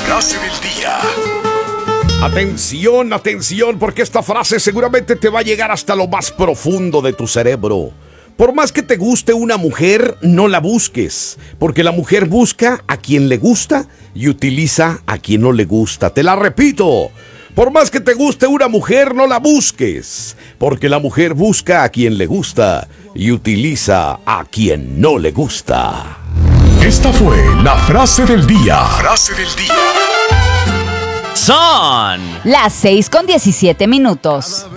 frase del día. Atención, atención, porque esta frase seguramente te va a llegar hasta lo más profundo de tu cerebro. Por más que te guste una mujer, no la busques, porque la mujer busca a quien le gusta y utiliza a quien no le gusta. Te la repito, por más que te guste una mujer, no la busques, porque la mujer busca a quien le gusta y utiliza a quien no le gusta. Esta fue la frase del día. Frase del día. Son las 6:17.